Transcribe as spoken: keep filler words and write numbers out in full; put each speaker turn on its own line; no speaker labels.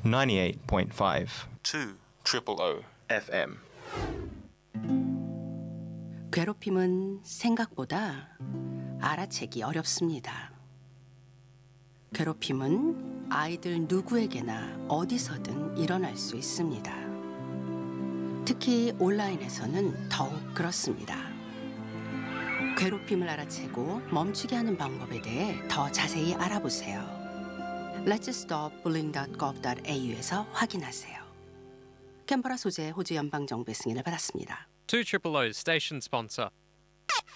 ninety-eight point five
two triple O
에프엠.
괴롭힘은 생각보다 알아채기 어렵습니다. 괴롭힘은 아이들 누구에게나 어디서든 일어날 수 있습니다. 특히 온라인에서는 더욱 그렇습니다. 괴롭힘을 알아채고 멈추게 하는 방법에 대해 더 자세히 알아보세요. let's stop bullying dot gov dot 에이유에서 확인하세요. 캔버라 소재 호주 연방정부의 승인을 받았습니다.
two O's station sponsor.